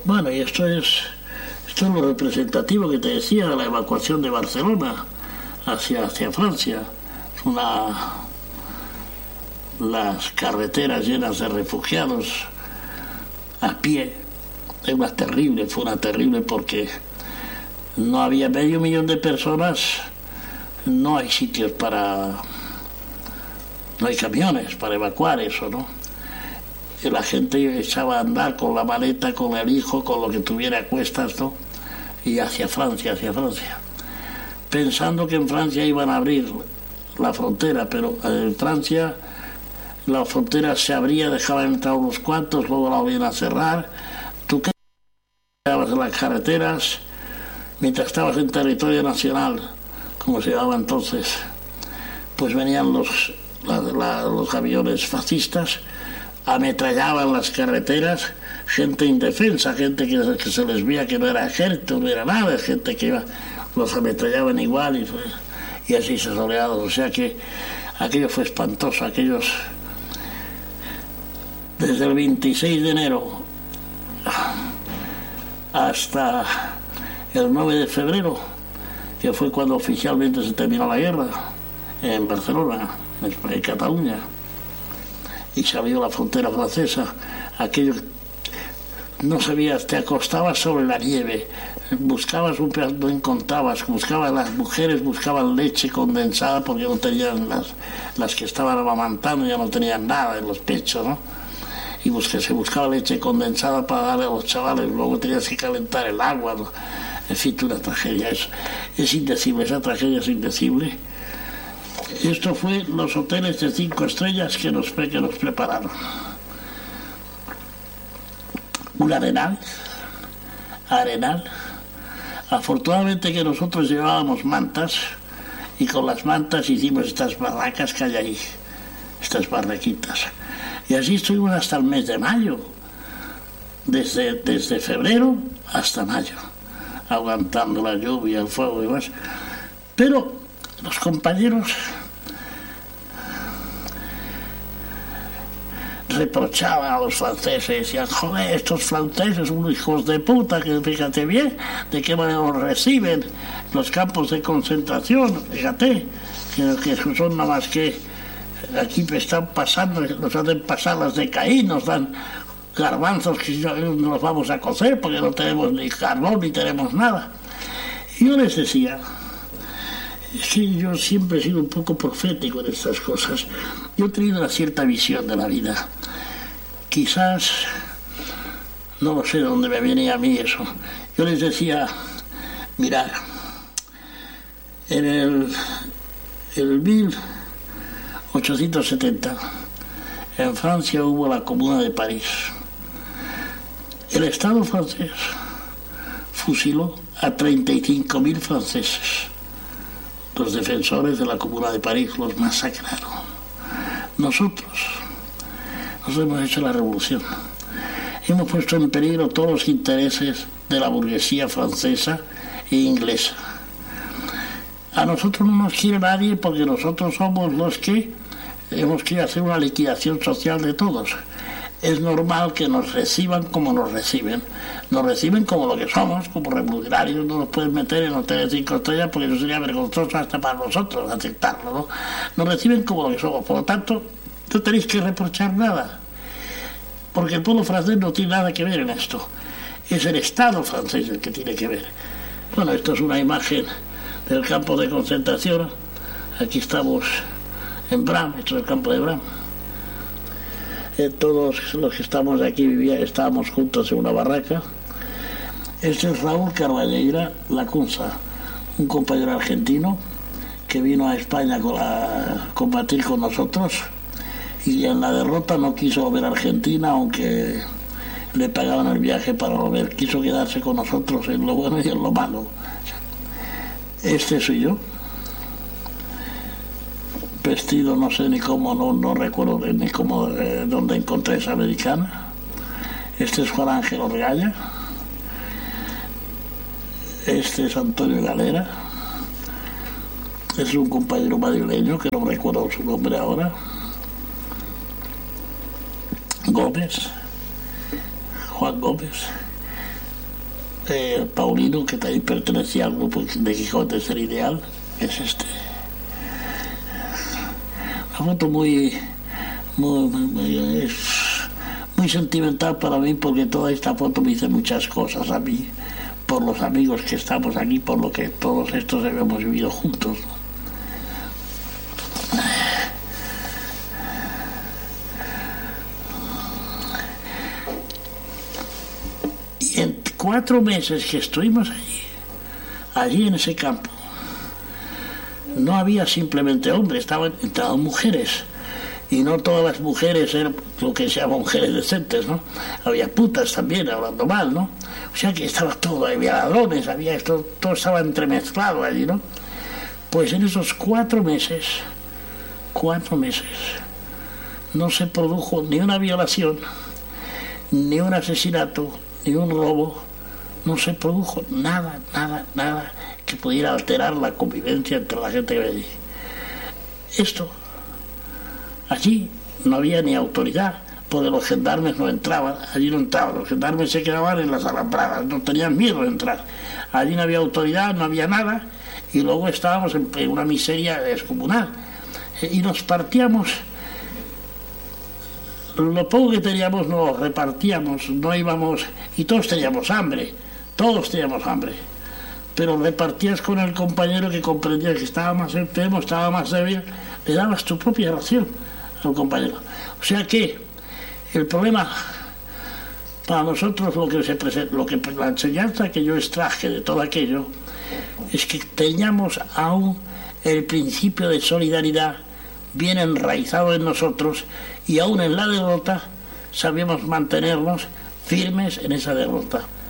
Bueno, y esto es lo representativo que te decía de la evacuación de Barcelona hacia Francia. Las carreteras llenas de refugiados a pie. Fue una terrible porque no había 500.000 de personas, no hay sitios no hay camiones para evacuar eso, ¿no? Y la gente echaba a andar con la maleta, con el hijo, con lo que tuviera a cuestas, ¿no? Y hacia Francia, pensando que en Francia iban a abrir la frontera, pero en Francia la frontera se abría, dejaban entrar unos cuantos, luego la volvían a cerrar. Tú quedabas en las carreteras, mientras estabas en territorio nacional, como se llamaba entonces, pues venían los aviones fascistas, ametrallaban las carreteras, gente indefensa, gente que se les veía que no era ejército, no era nada, gente que los ametrallaban igual y así se soleados. O sea que aquello fue espantoso, desde el 26 de enero hasta el 9 de febrero, que fue cuando oficialmente se terminó la guerra en Barcelona, en Cataluña, y se abrió la frontera francesa. Aquello no sabías, te acostabas sobre la nieve, buscabas un pedazo, no encontrabas, las mujeres buscaban leche condensada porque no tenían, las que estaban amamantando ya no tenían nada en los pechos, ¿no? Y se buscaba leche condensada para darle a los chavales, luego tenías que calentar el agua, ¿no? En fin, una tragedia, es indecible, esa tragedia es indecible. Esto fue los hoteles de 5 estrellas que nos prepararon. Un arenal. Afortunadamente que nosotros llevábamos mantas y con las mantas hicimos estas barracas que hay ahí, estas barraquitas. Y así estuvimos hasta el mes de mayo, desde febrero hasta mayo, aguantando la lluvia, el fuego y demás. Pero los compañeros reprochaban a los franceses, decían: joder, estos franceses son hijos de puta, que fíjate bien de qué manera nos reciben los campos de concentración, fíjate que son nada más que aquí están pasando, nos hacen pasar las de Caín, nos dan garbanzos que no los vamos a cocer porque no tenemos ni carbón ni tenemos nada. Y yo les decía, es que yo siempre he sido un poco profético en estas cosas. Yo he tenido una cierta visión de la vida. Quizás, no lo sé de dónde me viene a mí eso. Yo les decía, mirad, en el 1870, en Francia hubo la Comuna de París. El Estado francés fusiló a 35.000 franceses. Los defensores de la Comuna de París los masacraron. Nosotros hemos hecho la revolución. Hemos puesto en peligro todos los intereses de la burguesía francesa e inglesa. A nosotros no nos quiere nadie porque nosotros somos los que hemos querido hacer una liquidación social de todos. Es normal que nos reciban como nos reciben. Nos reciben como lo que somos, como revolucionarios. No nos pueden meter en hoteles 5 estrellas porque eso sería vergonzoso hasta para nosotros aceptarlo, ¿no? Nos reciben como lo que somos. Por lo tanto, no tenéis que reprochar nada, porque el pueblo francés no tiene nada que ver en esto. Es el Estado francés el que tiene que ver. Bueno, esto es una imagen del campo de concentración. Aquí estamos en Bram, esto es el campo de Bram. Todos los que estamos aquí estábamos juntos en una barraca. Este es Raúl Carballeira Lacunza, un compañero argentino que vino a España a combatir con nosotros y en la derrota no quiso volver a Argentina, aunque le pagaban el viaje para volver. Quiso quedarse con nosotros en lo bueno y en lo malo. Este soy yo, vestido no sé ni cómo, no recuerdo ni cómo, dónde encontré esa americana. Este es Juan Ángel Orgalla. Este es Antonio Galera. Es un compañero madrileño que no recuerdo su nombre ahora. Gómez, Juan Gómez. Paulino, que también pertenecía al grupo de Quijotes del Ideal, es este. Una foto muy sentimental para mí, porque toda esta foto me dice muchas cosas a mí, por los amigos que estamos aquí, por lo que todos estos hemos vivido juntos, ¿no? Y en 4 meses que estuvimos allí en ese campo, no había simplemente hombres, estaban entradas mujeres, y no todas las mujeres eran lo que se llama mujeres decentes, ¿no? Había putas también, hablando mal, ¿no? O sea que estaba todo, había ladrones, había esto, todo estaba entremezclado allí, ¿no? Pues en esos 4 meses, no se produjo ni una violación, ni un asesinato, ni un robo, no se produjo nada que pudiera alterar la convivencia entre la gente que había allí. Allí no había ni autoridad, porque los gendarmes no entraban, allí no entraban, los gendarmes se quedaban en las alambradas, no tenían miedo de entrar. Allí no había autoridad, no había nada, y luego estábamos en una miseria descomunal. Y nos partíamos, lo poco que teníamos nos lo repartíamos, no íbamos, y todos teníamos hambre, pero repartías con el compañero que comprendía que estaba más enfermo, estaba más débil, le dabas tu propia ración al compañero. O sea que el problema para nosotros, la enseñanza que yo extraje de todo aquello, es que teníamos aún el principio de solidaridad bien enraizado en nosotros, y aún en la derrota sabíamos mantenernos firmes en esa derrota.